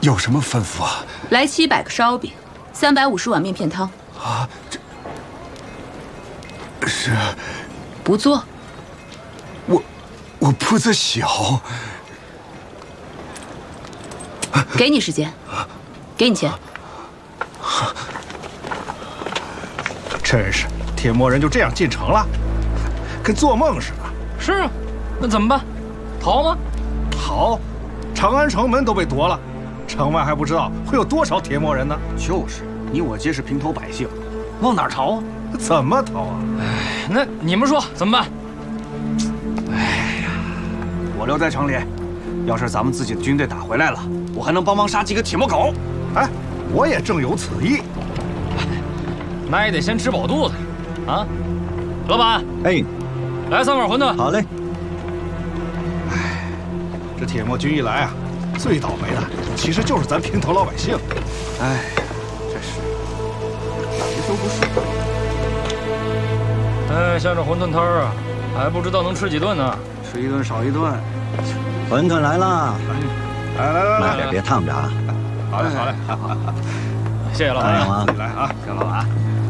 有什么吩咐啊？ 来700个烧饼，350碗面片汤。 啊，这是不做。 我铺子小。 给你时间，给你钱。 真是，铁磨人就这样进城了，跟做梦似的。 是啊，那怎么办？逃吗？ 逃！长安城门都被夺了，城外还不知道会有多少铁磨人呢。 就是，你我皆是平头百姓，往哪儿逃啊？ 怎么逃啊？ 那你们说怎么办？ 我留在城里，要是咱们自己的军队打回来了，我还能帮忙杀几个铁磨狗。 哎，我也正有此意。 那也得先吃饱肚子呀！啊，老板， 哎， 来3碗馄饨。 好嘞。 哎，这铁磨军一来啊，最倒霉的其实就是咱平头老百姓。 哎，这是谁说不是？ 哎，像这馄饨摊儿啊，还不知道能吃几顿呢。 吃一顿少一顿。 馄饨来啦！ 来， 慢点，别烫着啊！ 好嘞，好嘞，谢谢老板。 来啊！ 来啊， 谢老板。